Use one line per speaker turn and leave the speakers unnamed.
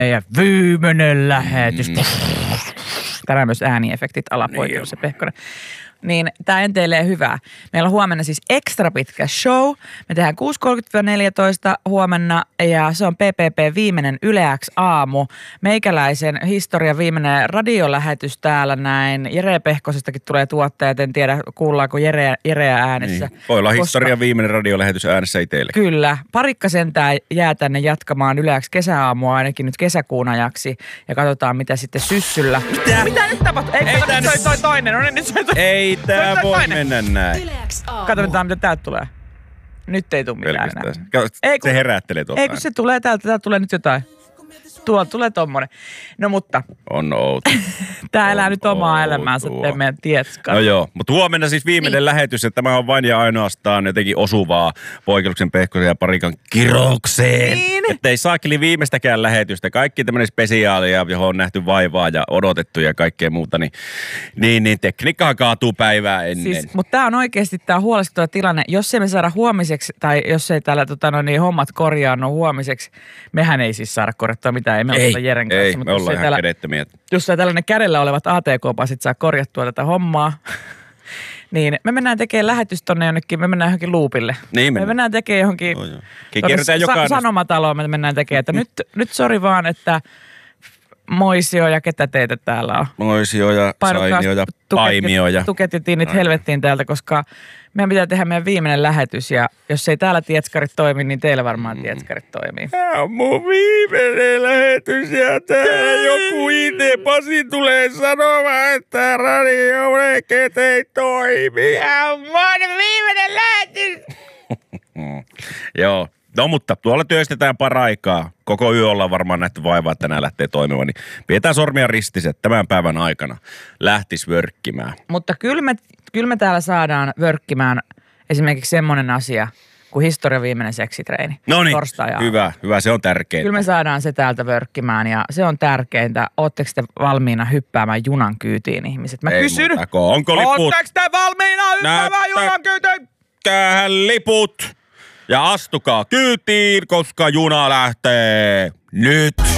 Ja viimeinen lähetys. Tänään myös ääniefektit alapoikeuus se Pehkonen. Niin tää enteilee hyvää. Meillä on huomenna siis ekstra pitkä show. Me tehdään 6.30-14 huomenna ja se on PPP viimeinen Yle X aamu. Meikäläisen historian viimeinen radiolähetys täällä näin. Jere Pehkosestakin tulee tuottajat, en tiedä kuullaanko Jereä äänessä.
Niin. Voi olla historian viimeinen radiolähetys äänessä itselle.
Kyllä. Parikka sentään jää tänne jatkamaan Yle X kesäaamua ainakin nyt kesäkuun ajaksi. Ja katsotaan mitä sitten syssyllä. Mitä nyt tapahtuu? Ei nyt soi toinen. No niin, nyt soi toinen.
Ei tää voi mennä näin.
Katsotaan, mitä täältä tulee. Nyt ei tule mitään enää.
Se herättelee tuolta.
Ei, kun se tulee täältä tulee nyt jotain. Tuolta tulee tommonen. No mutta.
On outo.
Tää elää nyt omaa elämäänsä, ettei meidän tietskaan.
No joo, mutta huomenna siis viimeinen lähetys, että tämä on vain ja ainoastaan jotenkin osuvaa Poikeluksen, Pehkosen ja Parikan kiroukseen.
Niin.
Että ei saakeli viimeistäkään lähetystä. Kaikki tämmöinen spesiaalia, johon on nähty vaivaa ja odotettu ja kaikkea muuta, niin tekniikkaa kaatuu päivää ennen.
Siis, mutta tää on oikeasti tää huolestuttava tilanne. Jos ei me saada huomiseksi, tai jos ei täällä hommat korjaannu huomiseksi, mehän ei siis saada korjattua mitään. Ei me ole Jeren kanssa.
Ei, me ollaan ihan kädettömiä.
Jos ei tällainen kädellä olevat ATK-pasit saa korjattua tätä hommaa, niin me mennään tekemään lähetys tonne jonnekin, me mennään johonkin loopille.
Niin
me mennään tekemään johonkin sanomataloon, me mennään tekemään, että nyt sori vaan, että Moisio ja ketä teitä täällä on?
Moisio ja Sainio ja Paimio ja...
Tuket ja tiinit helvettiin täältä, koska meidän pitää tehdä meidän viimeinen lähetys ja jos ei täällä tietskarit toimi, niin teillä varmaan tietskarit toimii.
Tämä on mun viimeinen lähetys ja täällä joku IT-Pasi tulee sanomaan, että radioleket ei toimi.
Tämä on mun viimeinen lähetys!
Joo. No mutta tuolla työstetään paraikaa. Koko yö ollaan varmaan nähty vaivaa, että nämä lähtee toimimaan. Niin pidetään sormia ristiset tämän päivän aikana. Lähtis vörkkimään.
Mutta kyllä me täällä saadaan vörkkimään esimerkiksi semmoinen asia kuin historian viimeinen seksitreeni.
No niin, hyvä, se on tärkeintä.
Kyllä me saadaan se täältä vörkkimään ja se on tärkeintä. Ootteko te valmiina hyppäämään junan kyytiin, ihmiset? Mä kysyn.
Onko liput?
Ootteko te valmiina hyppäämään junan kyytiin?
Näyttäkäähän liput. Ja astukaa kyytiin, koska juna lähtee nyt.